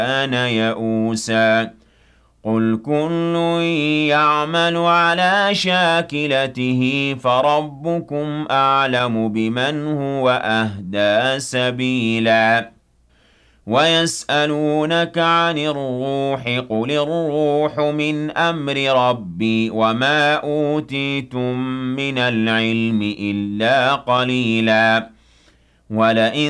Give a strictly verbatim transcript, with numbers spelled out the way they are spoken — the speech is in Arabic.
كان يئوسا قل كل يعمل على شاكلته فربكم أعلم بمن هو أهدى سبيلا ويسألونك عن الروح قل الروح من أمر ربي وما أوتيتم من العلم إلا قليلا ولئن